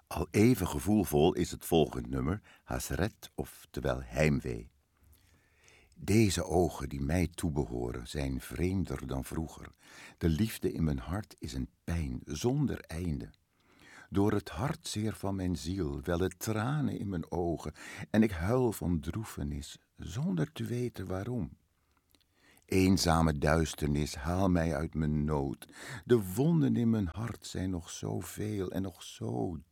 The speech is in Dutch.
Al even gevoelvol is het volgende nummer, Hasret, oftewel heimwee. Deze ogen die mij toebehoren zijn vreemder dan vroeger. De liefde in mijn hart is een pijn zonder einde. Door het hartzeer van mijn ziel wellen tranen in mijn ogen en ik huil van droefenis zonder te weten waarom. Eenzame duisternis, haal mij uit mijn nood. De wonden in mijn hart zijn nog zoveel en nog zo